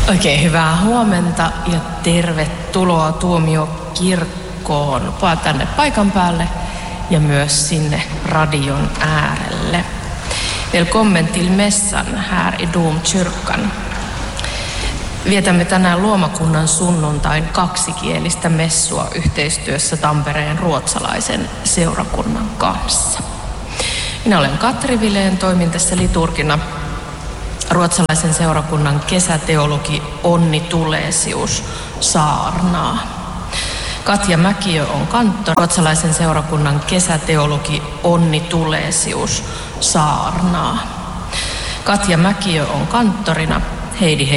Oikein hyvää huomenta ja tervetuloa tuomiokirkkoon, tänne paikan päälle ja myös sinne radion äärelle. Välkommen till mässan här i domkyrkan. Vietämme tänään luomakunnan sunnuntain kaksikielistä messua yhteistyössä Tampereen ruotsalaisen seurakunnan kanssa. Minä olen Katri Vileen, toimin tässä liturgina ruotsalaisen seurakunnan kesäteologi Onni Tulesius saarnaa. Katja Mäkiö on kanttori, ruotsalaisen seurakunnan kesäteologi Onni Tulesius saarnaa. Katja Mäkiö on kanttorina, Heidi